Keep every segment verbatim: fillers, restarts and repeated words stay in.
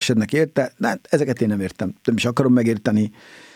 lelkesednek érte. Hát ezeket én nem értem, nem is akarom megérteni.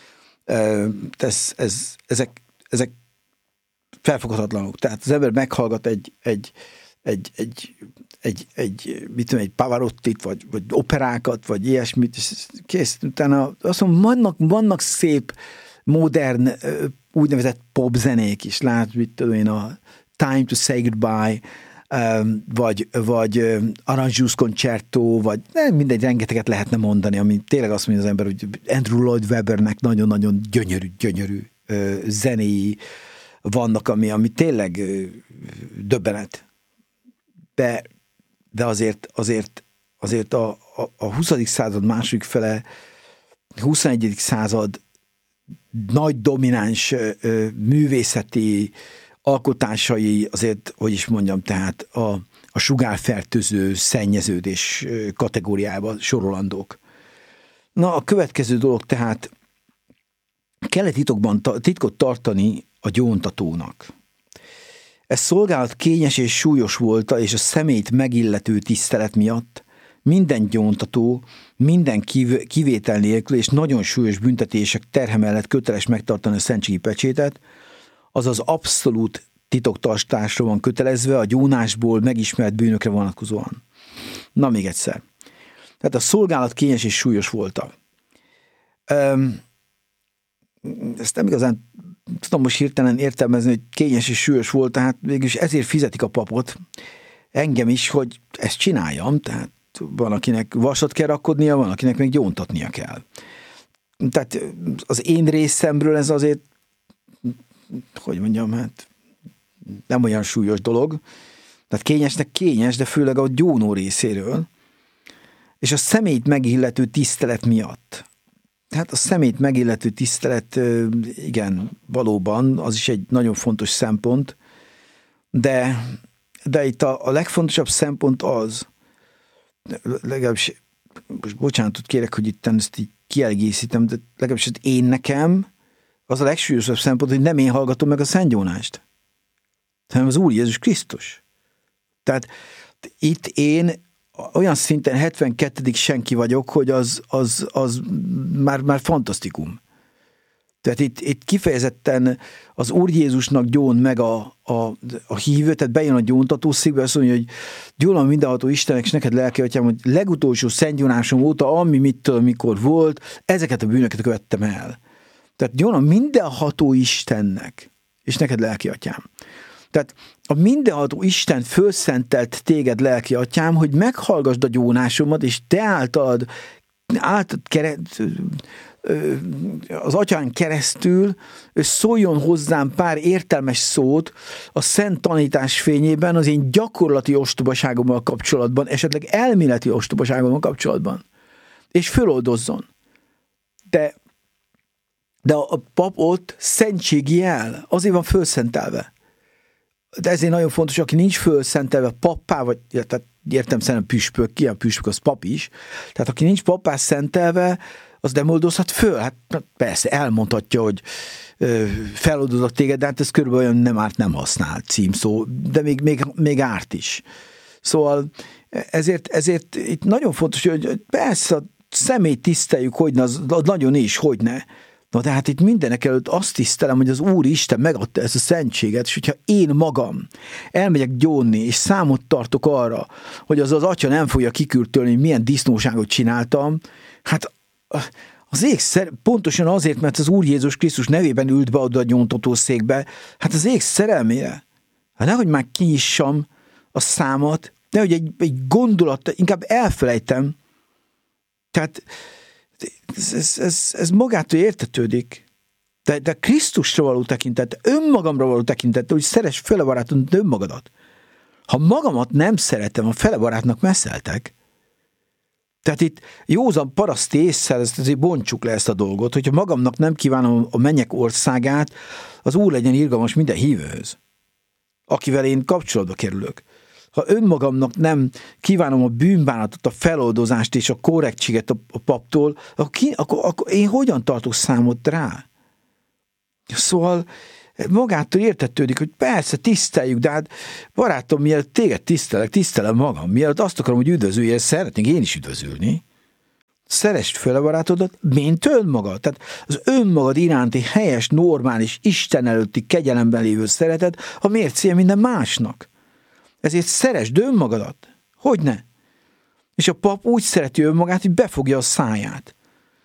Ez, ez, ezek, ezek felfoghatatlanok. Tehát az ember meghallgat egy, egy, egy, egy, egy, egy, mit tudom, egy Pavarottit, vagy, vagy operákat, vagy ilyesmit, és kész. Utána azt mondom, vannak, vannak szép, modern, úgynevezett popzenék is. Lát, mit tudom én, a Time to Say Goodbye, vagy, vagy Aranjusz Concerto, vagy nem, mindegy, rengeteget lehetne mondani, ami tényleg azt mondja az ember, hogy Andrew Lloyd Webbernek nagyon-nagyon gyönyörű, gyönyörű zenéi vannak, ami, ami tényleg döbbenet. De, de azért, azért, azért a, a, a huszadik század második fele, huszonegyedik század nagy domináns művészeti alkotásai azért, hogy is mondjam, tehát a, a sugárfertőző szennyeződés kategóriába sorolandók. Na, a következő dolog tehát kellett titokban, titkot tartani a gyóntatónak. Ez szolgálat kényes és súlyos volt, és a személyt megillető tisztelet miatt minden gyóntató, minden kiv- kivétel nélkül és nagyon súlyos büntetések terhe mellett köteles megtartani a szentségi pecsétet, azaz abszolút titoktartásra van kötelezve a gyónásból megismert bűnökre vonatkozóan. Na, még egyszer. Tehát a szolgálat kényes és súlyos volt. Um, ezt nem igazán tudom most hirtelen értelmezni, hogy kényes és súlyos volt, tehát végülis ezért fizetik a papot, engem is, hogy ezt csináljam, tehát van, akinek vasat kell rakodnia, van, akinek még gyóntatnia kell. Tehát az én részemről ez azért, hogy mondjam, hát nem olyan súlyos dolog, tehát kényesnek kényes, de főleg a gyónó részéről, és a személyt megillető tisztelet miatt. Tehát a személyt megillető tisztelet, igen, valóban, az is egy nagyon fontos szempont, de, de itt a, a legfontosabb szempont az, legalábbis, most bocsánatot kérek, hogy itt ezt így kiegészítem, de legalábbis én nekem az a legsúlyosabb szempont, hogy nem én hallgatom meg a szentgyónást, hanem az Úr Jézus Krisztus. Tehát itt én olyan szinten hetvenkettedik senki vagyok, hogy az, az, az már, már fantasztikum. Tehát itt, itt kifejezetten az Úr Jézusnak gyón meg a, a, a hívő, tehát bejön a gyóntatószékbe, azt mondja, hogy gyónom mindenható Istennek, és neked lelke, atyám, hogy legutolsó szentgyónásom óta, ami mittől, mikor volt, ezeket a bűnöket követtem el. Tehát gyónom mindenható Istennek, és neked lelki atyám. Tehát a mindenható Isten fölszentelt téged, lelki atyám, hogy meghallgasd a gyónásomat, és te általad, általad kere, az atyán keresztül szóljon hozzám pár értelmes szót a szent tanítás fényében az én gyakorlati ostobaságommal kapcsolatban, esetleg elméleti ostobaságommal kapcsolatban, és föloldozzon. De, de a pap ott szentségi jel, azért van fölszentelve. De ezért nagyon fontos, aki nincs fölszentelve pappá, vagy tehát értem szerint püspök, ki a püspök, az pap is, tehát aki nincs pappá szentelve, az nem oldozhat föl. Hát persze, elmondhatja, hogy feloldozok téged, de hát ez körülbelül olyan nem árt, nem használ címszó, de még, még, még árt is. Szóval ezért, ezért itt nagyon fontos, hogy persze a személyt tiszteljük, hogyne, az nagyon is, hogyne. Na de hát itt mindenek előtt azt tisztelem, hogy az Úr Isten megadta ezt a szentséget, és hogyha én magam elmegyek gyónni, és számot tartok arra, hogy az az atya nem fogja kikürtölni, hogy milyen disznóságot csináltam, hát az ég szer- pontosan azért, mert az Úr Jézus Krisztus nevében ült be oda a gyóntatószékbe, hát az ég szerelmére. Hát nehogy már kinyissam a számot, nehogy egy, egy gondolat, inkább elfelejtem. Tehát ez, ez, ez, ez magától értetődik. De, de Krisztusra való tekintet, önmagamra való tekintet, hogy szeress fele barátod önmagadat. Ha magamat nem szeretem, a fele barátnak messzeltek. Tehát itt józan paraszti ésszel, ezt azért bontsuk le ezt a dolgot, hogyha magamnak nem kívánom a mennyek országát, az Úr legyen irgalmas minden hívőhöz, akivel én kapcsolatba kerülök. Ha önmagamnak nem kívánom a bűnbánatot, a feloldozást és a korrektséget a, a paptól, akkor, ki, akkor, akkor én hogyan tartok számot rá? Szóval magától értetődik, hogy persze tiszteljük, de hát barátom, mielőtt téged tisztelek, tisztelem magam. Mielőtt azt akarom, hogy üdvözüljél, szeretnék én is üdvözülni. szeresd fel a barátodat, mint önmagad. Tehát az önmagad iránti helyes, normális, Isten előtti kegyelemben lévő szeretet a mércéje minden másnak. Ezért szeresd önmagadat. Hogyne? És a pap úgy szereti önmagát, hogy befogja a száját.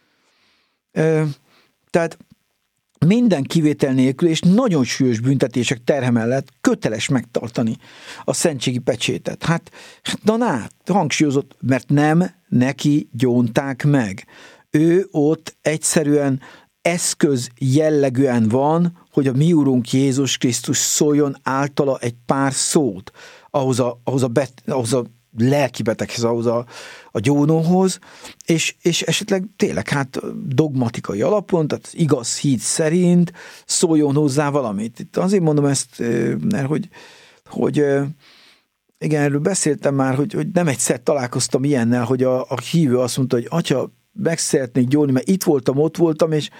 Ö, tehát minden kivétel nélkül és nagyon súlyos büntetések terhe mellett köteles megtartani a szentségi pecsétet. Hát, na, na hangsúlyozott, mert nem neki gyónták meg. Ő ott egyszerűen eszköz jellegűen van, hogy a mi Urunk Jézus Krisztus szóljon általa egy pár szót ahhoz a, ahhoz a, bet, ahhoz a lelkibeteghez, ahhoz a, a gyónóhoz, és, és esetleg tényleg hát dogmatikai alapon, tehát igaz hit szerint szóljon hozzá valamit. Itt azért mondom ezt, mert hogy, hogy igen, erről beszéltem már, hogy, hogy nem egyszer találkoztam ilyennel, hogy a, a hívő azt mondta, hogy atya, meg szeretnék gyónni, mert itt voltam, ott voltam, és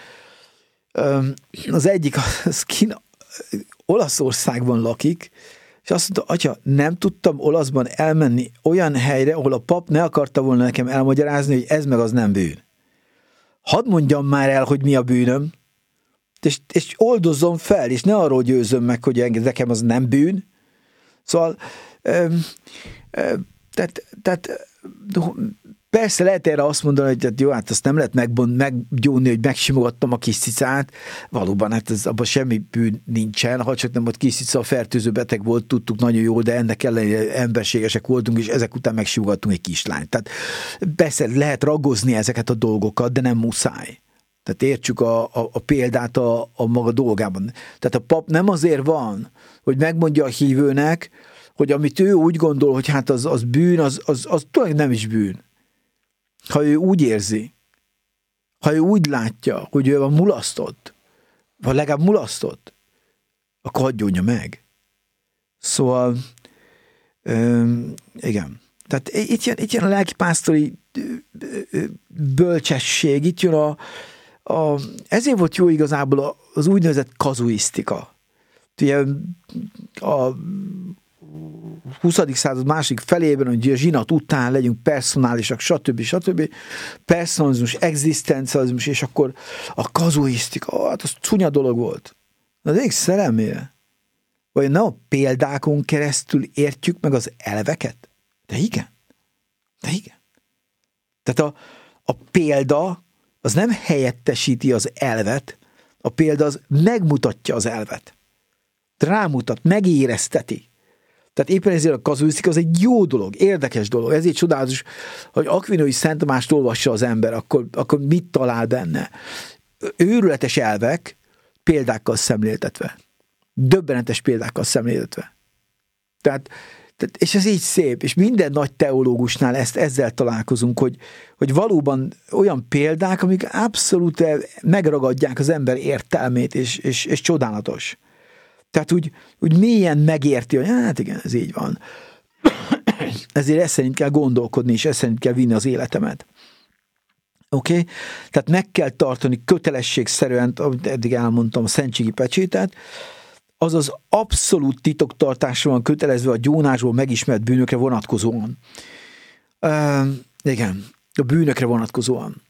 az egyik, az Kína, Olaszországban lakik, és azt mondta, atya, nem tudtam olaszban elmenni olyan helyre, ahol a pap ne akarta volna nekem elmagyarázni, hogy ez meg az nem bűn. Hadd mondjam már el, hogy mi a bűnöm, és, és oldozzon fel, és ne arról győzöm meg, hogy nekem az nem bűn. Szóval, ö, ö, tehát, tehát persze lehet erre azt mondani, hogy jó, hát azt nem lehet megbont, meggyónni, hogy megsimogattam a kis cicát. Valóban, hát ez, abban semmi bűn nincsen, ha csak nem ott kis cica fertőző beteg volt, tudtuk nagyon jól, de ennek ellenére emberségesek voltunk, és ezek után megsimogattunk egy kislányt. Tehát persze lehet ragozni ezeket a dolgokat, de nem muszáj. Tehát értsük a, a, a példát a, a maga dolgában. Tehát a pap nem azért van, hogy megmondja a hívőnek, hogy amit ő úgy gondol, hogy hát az, az bűn, az, az, az tulajdonképpen nem is bűn. Ha ő úgy érzi, ha ő úgy látja, hogy ő van mulasztott, vagy legalább mulasztott, akkor hagyjonja meg. Szóval, öm, igen. Tehát itt jön, itt jön a lelkipásztori bölcsesség, itt jön a, a ezért volt jó igazából az úgynevezett kazuisztika. Ugye a huszadik század másik felében, hogy a zsinat után legyünk personálisak, stb. stb. Personalizmus, egzisztencializmus, és akkor a kazuisztika, hát az csúnya dolog volt. Az ég szerelmére. Vagy nem a példákon keresztül értjük meg az elveket? De igen. De igen. Tehát a, a példa az nem helyettesíti az elvet, a példa az megmutatja az elvet. Rámutat, megérezteti. Tehát éppen ezért a kazuisztika az egy jó dolog, érdekes dolog. Ezért csodálatos, hogy Akvinói Szent Tamást olvassa az ember, akkor, akkor mit talál benne? Őrületes elvek példákkal szemléltetve. Döbbenetes példákkal szemléltetve. Tehát, tehát, és ez így szép, és minden nagy teológusnál ezt ezzel találkozunk, hogy, hogy valóban olyan példák, amik abszolút megragadják az ember értelmét, és, és, és csodálatos. Tehát úgy, úgy mélyen megérti, hogy hát igen, ez így van. Ezért ezt szerint kell gondolkodni, és ezt szerint kell vinni az életemet. Oké? Okay? Tehát meg kell tartani kötelességszerűen, amit eddig elmondtam, a szentségi pecsétet, azaz abszolút titoktartásra van kötelezve a gyónásból megismert bűnökre vonatkozóan. Uh, igen, a bűnökre vonatkozóan.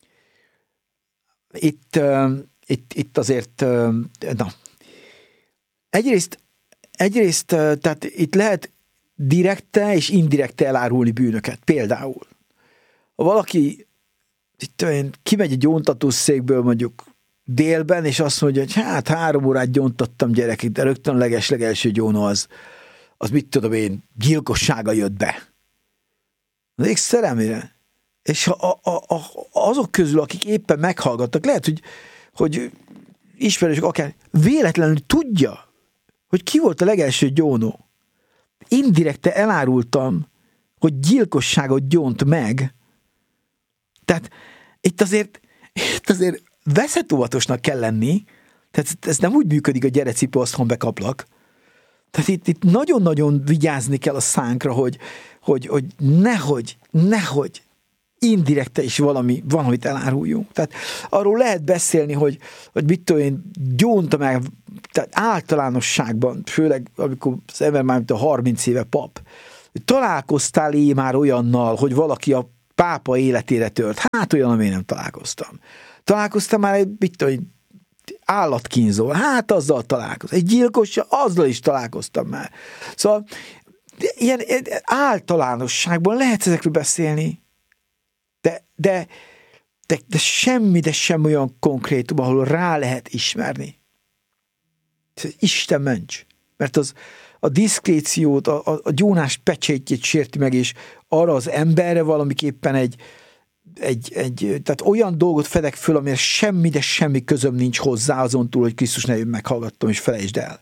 Itt, uh, itt, itt azért, uh, na, Egyrészt, egyrészt, tehát itt lehet direkte és indirekte elárulni bűnöket. Például, ha valaki itt olyan, kimegy egy gyóntatószékből mondjuk délben, és azt mondja, hogy hát három órát gyóntattam gyerekek, de rögtön a leges-legelső gyónó az, az mit tudom én, gyilkossága jött be. De ég szerelmére. És ha a, a, a, azok közül, akik éppen meghallgattak, lehet, hogy, hogy ismerősök akár véletlenül tudja, hogy ki volt a legelső gyónó. Indirekte elárultam, hogy gyilkosságot gyónt meg. Tehát itt azért, itt azért veszetóvatosnak kell lenni, tehát ez nem úgy működik, a gyere cipő, azt bekaplak. Tehát itt, itt nagyon-nagyon vigyázni kell a szánkra, hogy, hogy, hogy nehogy, nehogy indirekte is valami, valamit eláruljunk. Tehát arról lehet beszélni, hogy, hogy mit tudom én, gyónta meg, tehát általánosságban, főleg amikor az ember már mint a harminc éve pap, találkoztál-e már olyannal, hogy valaki a pápa életére tört. Hát olyan, amire nem találkoztam. Találkoztam már egy, mit tudom, állatkínzó. Hát azzal találkoztam. Egy gyilkossal, azzal is találkoztam már. Szóval ilyen általánosságban lehet ezekről beszélni, de, de, de, de semmi, de sem olyan konkrétum, ahol rá lehet ismerni. Isten ments. Mert az a diszkréciót, a, a, a gyónás pecsétjét sérti meg, és arra az emberre valamiképpen egy, egy, egy, tehát olyan dolgot fedek föl, amire semmi, de semmi közöm nincs hozzá, azon túl, hogy Krisztus nevében meghallgattam, és felejtsd el.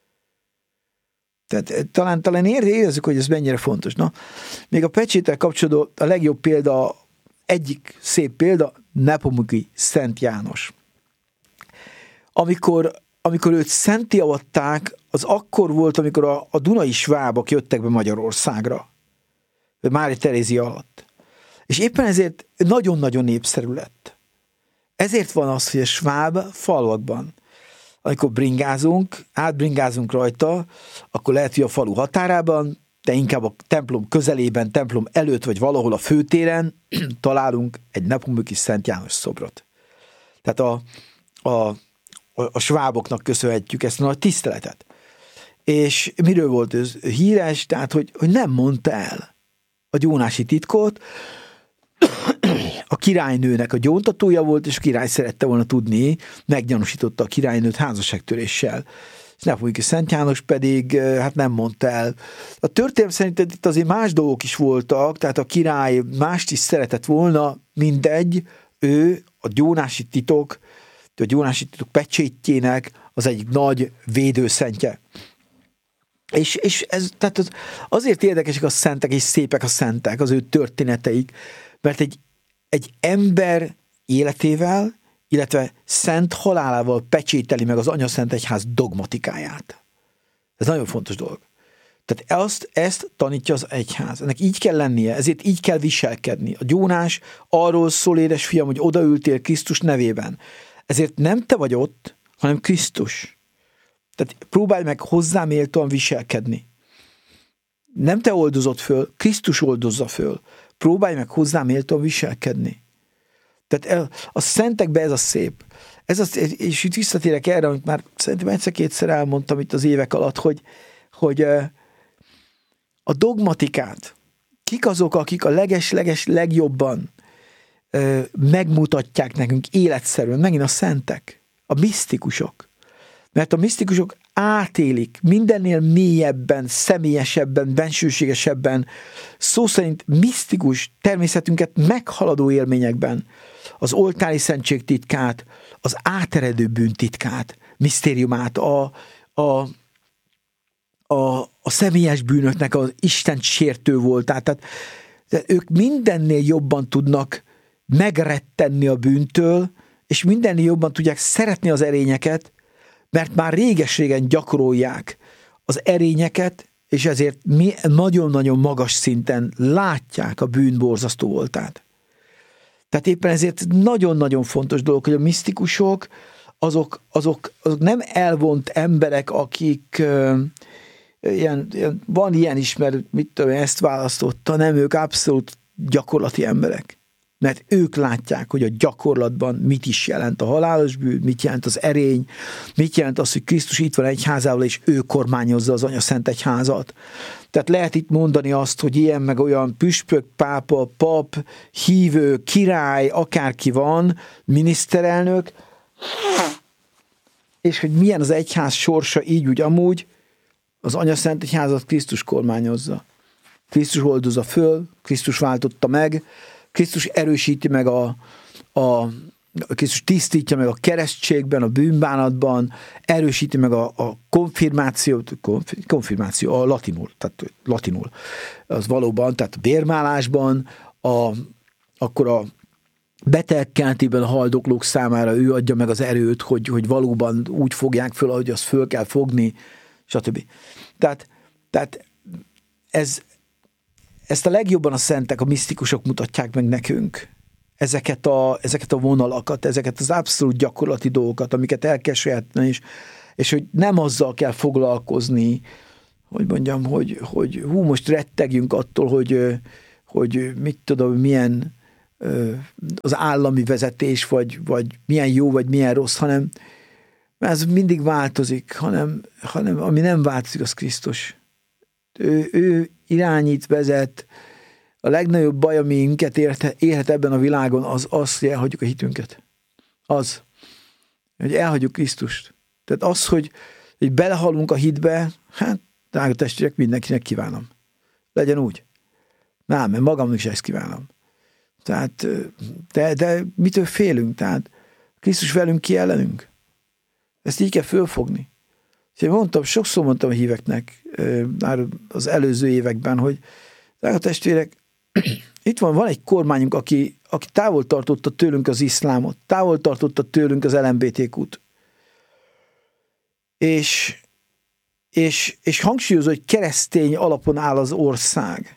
Tehát talán, talán érezzük, hogy ez mennyire fontos. Na, még a pecséttel kapcsolatban a legjobb példa, egyik szép példa, Nepomuki Szent János. Amikor, amikor őt szentté avatták, az akkor volt, amikor a, a dunai svábok jöttek be Magyarországra. Mária Terézia alatt. És éppen ezért nagyon-nagyon népszerű lett. Ezért van az, hogy a sváb falvakban, amikor bringázunk, átbringázunk rajta, akkor lehet, hogy a falu határában, de inkább a templom közelében, templom előtt, vagy valahol a főtéren találunk egy Nepomuki Szent János szobrot. Tehát a, a, a, a sváboknak köszönhetjük ezt a nagy tiszteletet. És miről volt ez híres? Tehát, hogy, hogy nem mondta el a gyónási titkot, a királynőnek a gyóntatója volt, és a király szerette volna tudni, meggyanúsította a királynőt házasságtöréssel. Nepomuki Szent János pedig hát nem mondta el. A történelem szerint itt azért más dolgok is voltak, tehát a király mást is szeretett volna, mindegy, ő a gyónási titok, a gyónási titok pecsétjének az egyik nagy védőszentje. És, és ez, tehát az, azért érdekesek a szentek, és szépek a szentek, az ő történeteik, mert egy, egy ember életével, illetve szent halálával pecsételi meg az Anyaszent Egyház dogmatikáját. Ez nagyon fontos dolog. Tehát ezt, ezt tanítja az egyház. Ennek így kell lennie, ezért így kell viselkedni. A gyónás arról szól, édes fiam, hogy odaültél Krisztus nevében. Ezért nem te vagy ott, hanem Krisztus. Tehát próbálj meg hozzá méltóan viselkedni. Nem te oldozott föl, Krisztus oldozza föl. Próbálj meg hozzá méltóan viselkedni. Tehát a szentekben ez a szép. Ez az, és itt visszatérek erre, amit már szerintem egyszer-kétszer elmondtam itt az évek alatt, hogy, hogy a dogmatikát, kik azok, akik a leges-leges legjobban megmutatják nekünk életszerűen, megint a szentek, a misztikusok. Mert a misztikusok átélik mindennél mélyebben, személyesebben, bensőségesebben, szó szerint misztikus természetünket meghaladó élményekben az oltári szentség titkát, az áteredő bűn titkát, misztériumát, a, a, a, a személyes bűnöknek az Isten sértő voltát. Tehát, tehát ők mindennél jobban tudnak megrettenni a bűntől, és mindennél jobban tudják szeretni az erényeket, mert már réges-régen gyakorolják az erényeket, és ezért mi nagyon-nagyon magas szinten látják a bűn borzasztó voltát. Tehát éppen ezért nagyon-nagyon fontos dolog, hogy a misztikusok azok, azok, azok nem elvont emberek, akik uh, ilyen, ilyen, van ilyen is, mert mit tudom, ezt választotta, nem, ők abszolút gyakorlati emberek. Mert ők látják, hogy a gyakorlatban mit is jelent a halálos bűn, mit jelent az erény, mit jelent az, hogy Krisztus itt van egyházával, és ő kormányozza az Anyaszent Egyházat. Tehát lehet itt mondani azt, hogy ilyen meg olyan püspök, pápa, pap, hívő, király, akárki van, miniszterelnök, és hogy milyen az egyház sorsa így úgy amúgy, az Anyaszent Egyházat Krisztus kormányozza. Krisztus oldozza föl, Krisztus váltotta meg, Krisztus erősíti meg a, a Krisztus tisztítja meg a keresztségben, a bűnbánatban, erősíti meg a, a konfirmációt, konfirmáció, a latinul, tehát latinul, az valóban, tehát a bérmálásban, a, akkor a betegkeltében a haldoklók számára ő adja meg az erőt, hogy, hogy valóban úgy fogják föl, ahogy azt föl kell fogni, stb. Tehát, tehát ez Ezt a legjobban a szentek, a misztikusok mutatják meg nekünk. Ezeket a, ezeket a vonalakat, ezeket az abszolút gyakorlati dolgokat, amiket el kell sajátítani, és, és hogy nem azzal kell foglalkozni, hogy mondjam, hogy, hogy hú, most rettegjünk attól, hogy, hogy mit tudom, milyen az állami vezetés, vagy, vagy milyen jó, vagy milyen rossz, hanem ez mindig változik, hanem, hanem ami nem változik, az Krisztus. Ő, ő irányít, vezet. A legnagyobb baj, ami minket érhet ebben a világon, az az, hogy elhagyjuk a hitünket. Az, hogy elhagyjuk Krisztust. Tehát az, hogy, hogy belehalunk a hitbe, hát, drága testvérek, mindenkinek kívánom. Legyen úgy. Nem, mert magamnak is ezt kívánom. Tehát, de, de mitől félünk? Tehát Krisztus velünk, ki ellenünk? Ezt így kell fölfogni. És én mondtam, sokszor mondtam a híveknek már az előző években, hogy drága testvérek, itt van, van egy kormányunk, aki, aki távol tartotta tőlünk az iszlámot, távol tartotta tőlünk az el em bé té kút. És, és, és hangsúlyozó, hogy keresztény alapon áll az ország.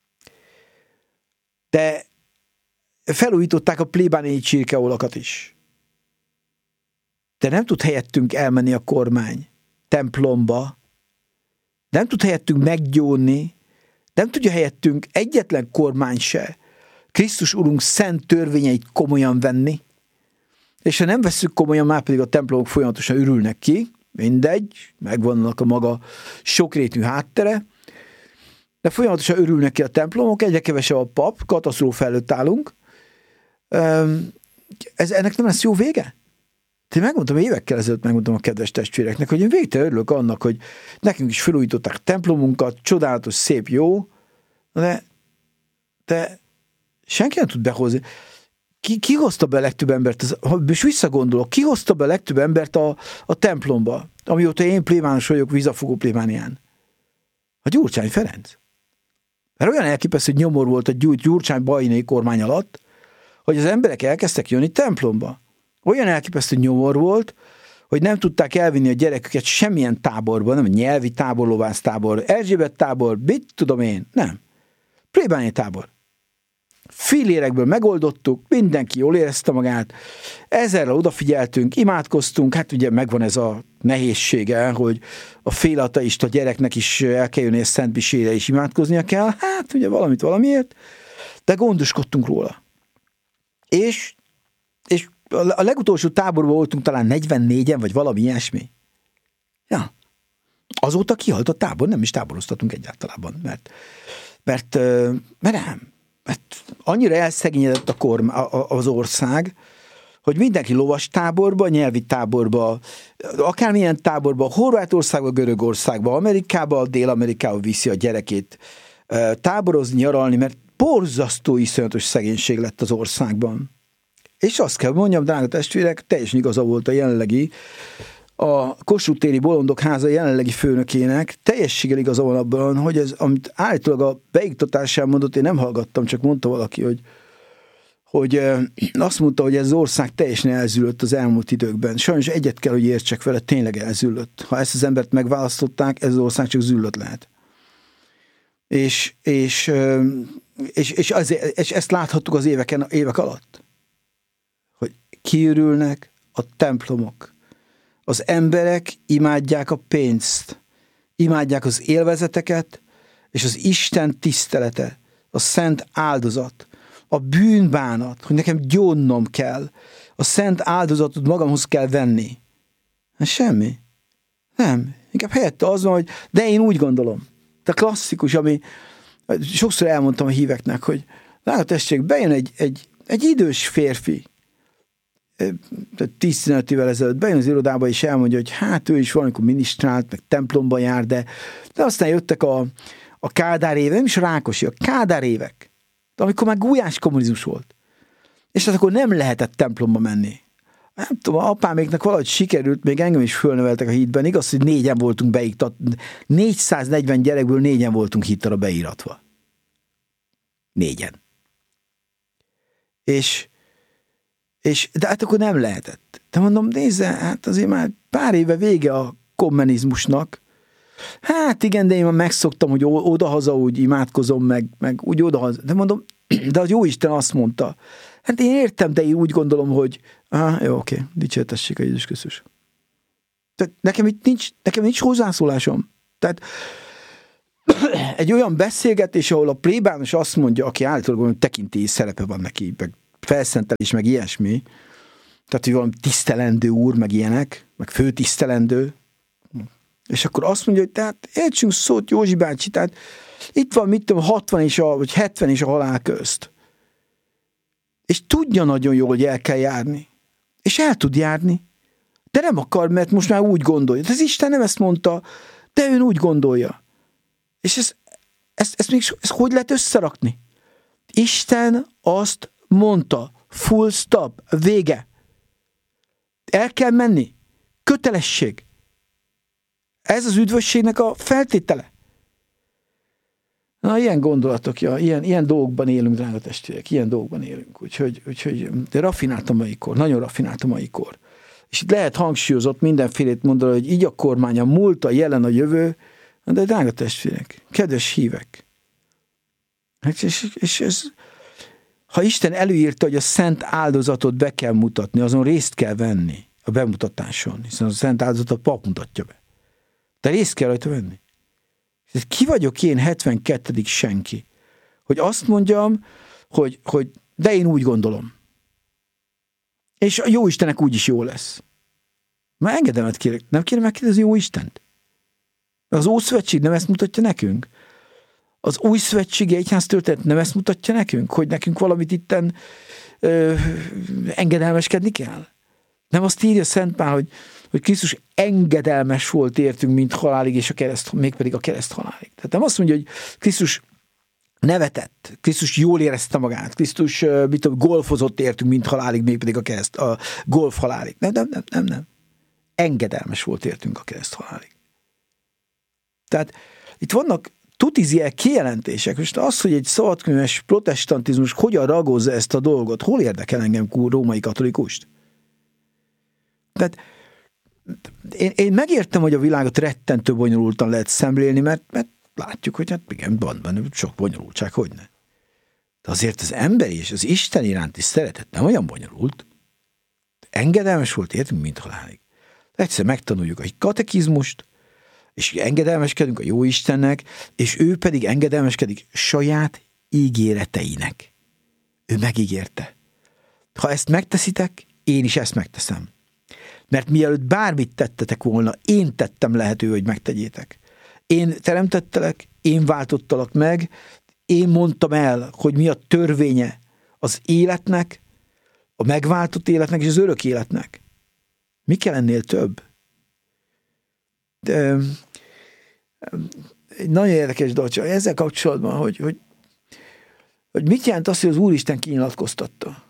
De felújították a plébániai csirkeolakat is. De nem tud helyettünk elmenni a kormány templomba, nem tud helyettünk meggyónni, nem tudja helyettünk egyetlen kormány se Krisztus Urunk szent törvényeit komolyan venni, és ha nem vesszük komolyan, már pedig a templomok folyamatosan ürülnek ki, mindegy, megvannak a maga sokrétű háttere, de folyamatosan örülnek ki a templomok, egyre kevesebb a pap, katasztrófa előtt állunk. Ez, ennek nem lesz jó vége? Én megmondtam, évekkel ezelőtt megmondtam a kedves testvéreknek, hogy én végtelen örülök annak, hogy nekünk is felújították a templomunkat, csodálatos, szép, jó, de, de senki nem tud behozni. Ki, ki hozta be a legtöbb embert, az, ha most visszagondolok, ki hozta be a legtöbb embert a, a templomba, amióta én plébános vagyok vízafogó plébánián? A Gyurcsány Ferenc. Mert olyan elképesztő nyomor volt a Gyurcsány bajnai kormány alatt, hogy az emberek elkezdtek jönni templomba. Olyan elképesztő nyomor volt, hogy nem tudták elvinni a gyereküket semmilyen táborba, nem nyelvi tábor, lovász tábor, Erzsébet tábor, mit tudom én, nem. Plébániai tábor. Fillérekből megoldottuk, mindenki jól érezte magát, ezerrel odafigyeltünk, imádkoztunk, hát ugye megvan ez a nehézsége, hogy a félateista gyereknek is el kell jönni, és szentmisére is imádkoznia kell, hát ugye valamit valamiért, de gondoskodtunk róla. És, és a legutolsó táborban voltunk talán negyvennégyen, vagy valami ilyesmi. Ja. Azóta kihalt a tábor, nem is táboroztatunk egyáltalában, mert, mert, mert nem. Mert annyira elszegényedett a korm, az ország, hogy mindenki lovas táborba, nyelvi táborba, akármilyen táborba, Horvátországba, Görögországba, Amerikába, Dél-Amerikába viszi a gyerekét táborozni, nyaralni, mert borzasztó iszonyatos szegénység lett az országban. És azt kell mondjam, drága testvérek, teljesen igaza volt a jelenlegi, a Kossuth téri Bolondok háza jelenlegi főnökének, teljességgel igaza van abban, hogy ez, amit állítólag a beiktatásán mondott, én nem hallgattam, csak mondta valaki, hogy, hogy azt mondta, hogy ez az ország teljesen elzűlött az elmúlt időkben. Sajnos egyet kell, hogy értsek vele, tényleg elzűlött. Ha ezt az embert megválasztották, ez az ország csak zűlött lehet. És, és, és, és, azért, és ezt láthattuk az éveken, évek alatt. Hogy kiürülnek a templomok. Az emberek imádják a pénzt, imádják az élvezeteket, és az Isten tisztelete, a szent áldozat, a bűnbánat, hogy nekem gyónnom kell, a szent áldozatot magamhoz kell venni. Hát semmi. Nem. Inkább helyette az van, hogy de én úgy gondolom. De klasszikus, ami sokszor elmondtam a híveknek, hogy drága testvérek, bejön egy, egy, egy idős férfi, tíz-tizenöt évvel ezelőtt bejön az irodába, és elmondja, hogy hát ő is valamikor minisztrált, meg templomba jár, de, de aztán jöttek a, a Kádár évek, nem is a Rákosi, a Kádár évek, de amikor már gulyás kommunizmus volt. És hát akkor nem lehetett templomba menni. Nem tudom, apáméknak valahogy sikerült, még engem is fölneveltek a hitben, igaz, hogy négyen voltunk beiktat, négyszáznegyven gyerekből négyen voltunk hittre beíratva. Négyen. És És, de hát akkor nem lehetett. De mondom, nézze, hát azért már pár éve vége a kommunizmusnak. Hát igen, de én már megszoktam, hogy odahaza úgy imádkozom, meg, meg úgy odahaza. De mondom, de az Jóisten azt mondta. Hát én értem, de én úgy gondolom, hogy ah, jó, oké, dicsértessék a Jézus Krisztus. Tehát nekem itt nincs, nekem nincs hozzászólásom. Tehát egy olyan beszélgetés, ahol a plébános azt mondja, aki állítólag tekintélyi szerepe van neki, meg felszentelés, meg ilyesmi, tehát, hogy valami tisztelendő úr, meg ilyenek, meg főtisztelendő, és akkor azt mondja, hogy tehát értsünk szót, Józsi bácsi, tehát itt van, mit tudom, hatvan és a, vagy hetven és a halál közt. És tudja nagyon jól, hogy el kell járni. És el tud járni. De nem akar, mert most már úgy gondolja. De az Isten nem ezt mondta, de ő úgy gondolja. És ezt, ezt, ezt, még, ezt hogy lehet összerakni? Isten azt mondta, full stop, vége. El kell menni. Kötelesség. Ez az üdvösségnek a feltétele. Na, ilyen gondolatok, ja, ilyen, ilyen dolgokban élünk, drága testvérek, ilyen dolgokban élünk. Úgyhogy, úgyhogy de rafinált a mai kor, nagyon rafinált a mai kor. És itt lehet hangsúlyozott mindenfélét mondani, hogy így a kormány, a múlt, a jelen, a jövő, de drága testvérek, kedves hívek. És, és ez, ha Isten előírta, hogy a szent áldozatot be kell mutatni, azon részt kell venni a bemutatáson, hiszen a szent áldozatot a pap mutatja be. De részt kell rajta venni. Ki vagyok én hetvenkettedik senki, hogy azt mondjam, hogy, hogy de én úgy gondolom. És a jó Istennek úgyis jó lesz. Már engedelmet kérek. Nem kérem megkérdezni jó Istent? Az Ószövetség nem ezt mutatja nekünk? Az új szövetségi egyház történet nem ezt mutatja nekünk? Hogy nekünk valamit itten ö, engedelmeskedni kell? Nem azt írja Szent Pál, hogy, hogy Krisztus engedelmes volt értünk, mint halálig, és a kereszt, mégpedig a kereszt halálig. Tehát nem azt mondja, hogy Krisztus nevetett, Krisztus jól érezte magát, Krisztus mit tudom, golfozott értünk, mint halálig, mégpedig a kereszt, a golf halálig. Nem, nem, nem, nem, nem. Engedelmes volt értünk a kereszt halálig. Tehát itt vannak tutiziel kijelentések. Most az, hogy egy szabadkönyves protestantizmus hogyan ragozza ezt a dolgot, hol érdekel engem római katolikus? Tehát én, én megértem, hogy a világot rettentő bonyolultan lehet szemlélni, mert, mert látjuk, hogy hát igen, van benne sok bonyolultság, hogyne. De azért az emberi és az Isten iránti szeretet nem olyan bonyolult. Engedelmes volt értünk, mint halálig. Egyszer megtanuljuk a katekizmust, és engedelmeskedünk a jó Istennek, és ő pedig engedelmeskedik saját ígéreteinek. Ő megígérte. Ha ezt megteszitek, én is ezt megteszem. Mert mielőtt bármit tettetek volna, én tettem lehető, hogy megtegyétek. Én teremtettelek, én váltottalak meg, én mondtam el, hogy mi a törvénye az életnek, a megváltott életnek és az örök életnek. Mi kell ennél több? De, egy nagyon érdekes dolog, ezzel kapcsolatban, hogy, hogy, hogy mit jelent az, hogy az Úristen kinyilatkoztatta.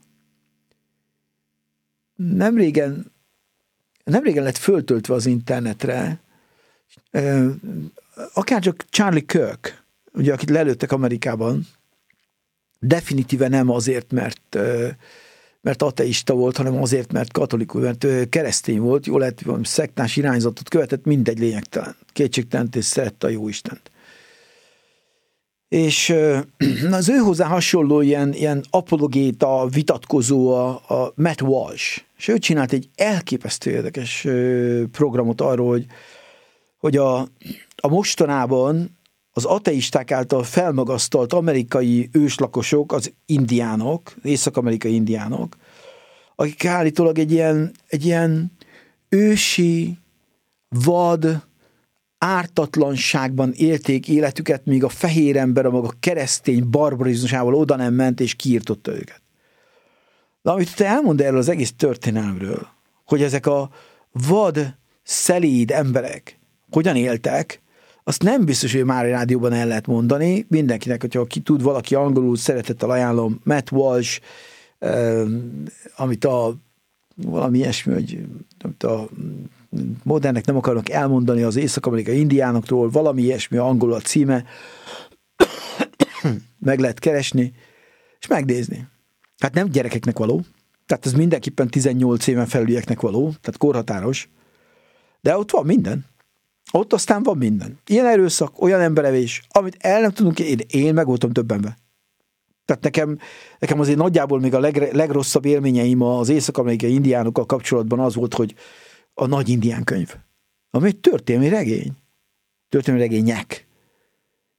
Nem régen Nem régen lett föltöltve az internetre, akár csak Charlie Kirk, ugye, akit lelőttek Amerikában, definitíve nem azért, mert, mert ateista volt, hanem azért, mert katolikus, mert keresztény volt, jól lehet, hogy szektás irányzatot követett, mindegy lényegtelen, kétségtelen, és szerette a jó Istent. És az ő hozzá hasonló ilyen, ilyen apologéta, vitatkozó a, a Matt Walsh, és ő csinált egy elképesztő érdekes programot arról, hogy, hogy a, a mostanában az ateisták által felmagasztalt amerikai őslakosok, az indiánok, észak-amerikai indiánok, akik állítólag egy ilyen, egy ilyen ősi, vad, ártatlanságban élték életüket, míg a fehér ember a maga keresztény barbarizmusával oda nem ment, és kiirtotta őket. De amit te elmond erről az egész történelmről, hogy ezek a vad, szelíd emberek hogyan éltek, azt nem biztos, hogy már a rádióban el lehet mondani. Mindenkinek, hogyha ki tud valaki angolul, szeretettel ajánlom Matt Walsh, eh, amit a valami ilyesmi, hogy amit a modernek nem akarnak elmondani az észak-amerikai indiánokról, valami ilyesmi, angolul a címe, meg lehet keresni, és megnézni. Hát nem gyerekeknek való, tehát ez mindenképpen tizennyolc éven felülieknek való, tehát korhatáros, de ott van minden. Ott aztán van minden. Ilyen erőszak, olyan emberevés, amit el nem tudunk, én, én meg voltam többenben. Tehát nekem, nekem azért nagyjából még a leg, legrosszabb élményeim az észak-amerikai indiánokkal kapcsolatban az volt, hogy a nagy indián könyv, ami egy történelmi regény. Történelmi regények.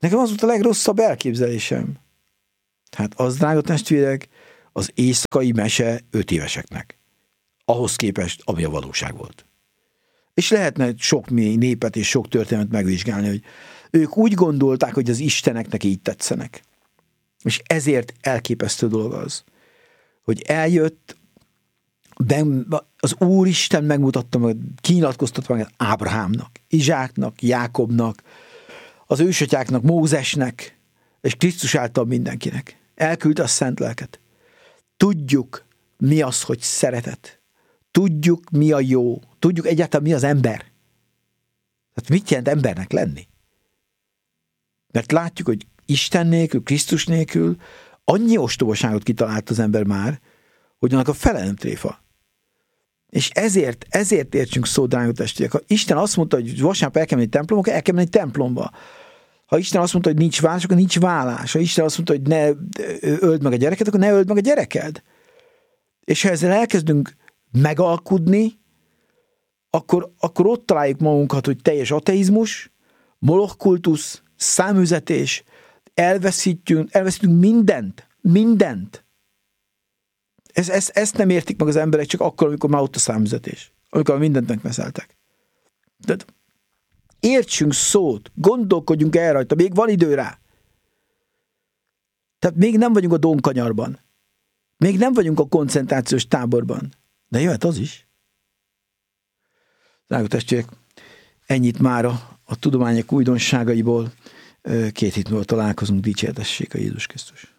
Nekem az volt a legrosszabb elképzelésem. Hát az, drága testvérek, az éjszakai mese öt éveseknek. Ahhoz képest, ami a valóság volt. És lehetne sok népet és sok történetet megvizsgálni, hogy ők úgy gondolták, hogy az isteneknek így tetszenek. És ezért elképesztő dolog az, hogy eljött, az Úristen megmutatta meg, kinyilatkoztatta meg Ábrahámnak, Izsáknak, Jákobnak, az ősatyáknak, Mózesnek, és Krisztus által mindenkinek. Elküldte a szent lelket. Tudjuk, mi az, hogy szeretet. Tudjuk, mi a jó. Tudjuk egyáltalán, mi az ember. Tehát mit jelent embernek lenni? Mert látjuk, hogy Isten nélkül, Krisztus nélkül annyi ostobaságot kitalált az ember már, hogy annak a fele nem tréfa. És ezért, ezért értsünk szó, drága testvérek. Ha Isten azt mondta, hogy vasárnap el kell menni templomba, el kell menni templomba. Ha Isten azt mondta, hogy nincs vállás, akkor nincs vállás. Ha Isten azt mondta, hogy ne öld meg a gyereket, akkor ne öld meg a gyereked. És ha ezzel elkezdünk megalkudni, akkor, akkor ott találjuk magunkat, hogy teljes ateizmus, moloch-kultusz, száműzetés, elveszítjünk, elveszítünk mindent, mindent. Ez, ez, ezt nem értik meg az emberek csak akkor, amikor már ott a száműzetés. Amikor mindent megveszeltek. De értsünk szót, gondolkodjunk el rajta, még van idő rá. Tehát még nem vagyunk a Dónkanyarban. Még nem vagyunk a koncentrációs táborban. De jöhet az is. Drága testvérek, ennyit mára a tudományok újdonságaiból. Két hét múlva találkozunk, dicsértessék a Jézus Krisztus.